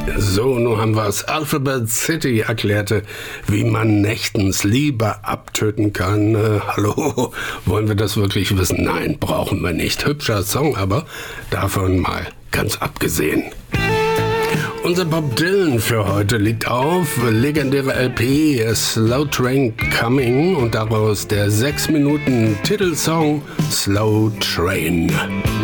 So, nun haben wir's. Alphabet City erklärte, wie man nächtens Liebe abtöten kann. Hallo, wollen wir das wirklich wissen? Nein, brauchen wir nicht. Hübscher Song, aber davon mal ganz abgesehen. Unser Bob Dylan für heute liegt auf legendäre LP Slow Train Coming und daraus der 6 Minuten Titelsong Slow Train.